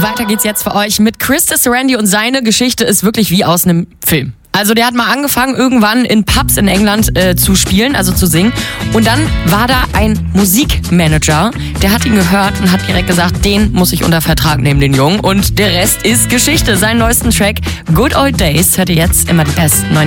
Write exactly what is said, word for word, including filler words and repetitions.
Weiter geht's jetzt für euch mit Chris Randy und seine Geschichte ist wirklich wie aus einem Film. Also der hat mal angefangen, irgendwann in Pubs in England äh, zu spielen, also zu singen. Und dann war da ein Musikmanager, der hat ihn gehört und hat direkt gesagt, den muss ich unter Vertrag nehmen, den Jungen. Und der Rest ist Geschichte. Seinen neuesten Track, Good Old Days, hört ihr jetzt immer die besten neuen